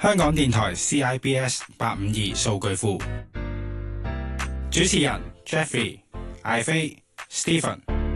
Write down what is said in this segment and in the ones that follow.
香港電台 CIBS 852數據庫，主持人 Jeffrey、艾飛、Stephen。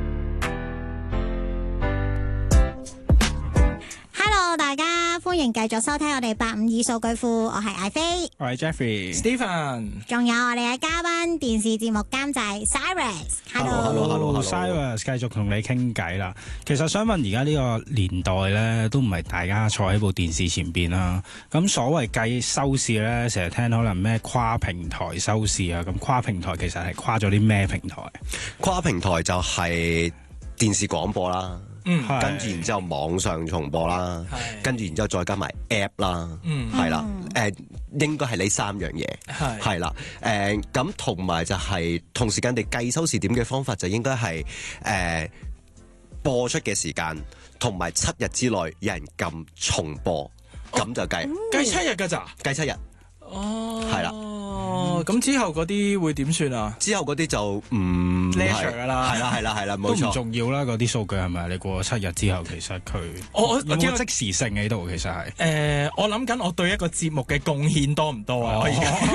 大家歡迎繼續收聽我哋852數據庫，我係艾飛， 我係 Jeffrey、Stephen， 仲有我哋嘅嘉賓電視節目監製 Cyrus。Hello，Cyrus 繼續同你傾偈啦。其實想問而家呢個年代咧，都唔係大家坐喺部電視前邊啦。咁所謂計收視咧，成日聽可能咩跨平台收視啊。咁跨平台其實係跨咗啲咩平台？ 跨平台就係電視廣播啦。跟住然之後網上重播啦，跟住然之後再加埋 app 啦，係啦，應該係呢三樣嘢，係啦，咁同埋就係同時間地計收視點嘅方法就應該係播出嘅時間同埋7日之內有人撳重播，咁就計 7日㗎咋？ 計7日，係啦。 咁之後嗰啲會點算啊？ 之後嗰啲就唔 leisure 㗎啦， 係啦，冇錯， 都唔重要啦。嗰啲數據係咪？你過7日之後，其實佢有冇即時性喺度？其實係我諗緊我對一個節目嘅貢獻多唔多啊？我而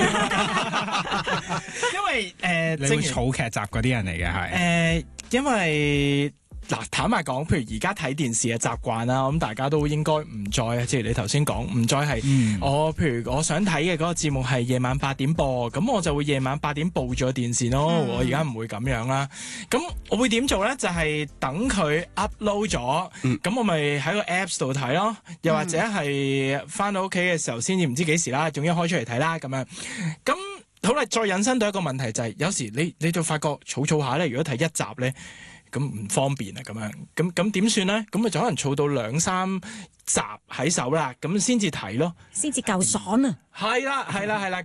家因為你會儲劇集嗰啲人嚟嘅係因為。嗱，坦白講，譬如而家睇電視嘅習慣啦，咁大家都應該唔再，即係你頭先講，唔再係譬如我想睇嘅嗰個節目係夜晚8點播，咁我就會夜晚8點報咗電視咯。我而家唔會咁樣啦。咁我會點做咧？就係等佢 upload 咗，咁我咪喺個 Apps 度睇咯。又或者係翻到屋企嘅時候先至唔知幾時啦，總之開出嚟睇啦咁樣。咁好啦，再引申到一個問題就係，有時你就發覺儲下咧，如果睇一集咧。咁唔方便啊，咁樣咁點算咧？咁咪就可能儲到2-3集喺手啦，咁先至睇咯， 先至夠爽啊！ 係啦。